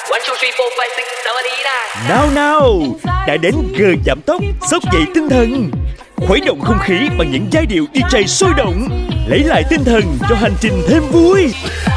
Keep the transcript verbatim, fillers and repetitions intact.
Nào nào, đã đến giờ giảm tốc, xốc dậy tinh thần. Khuấy động không khí bằng những giai điệu đi jay sôi động, lấy lại tinh thần cho hành trình thêm vui.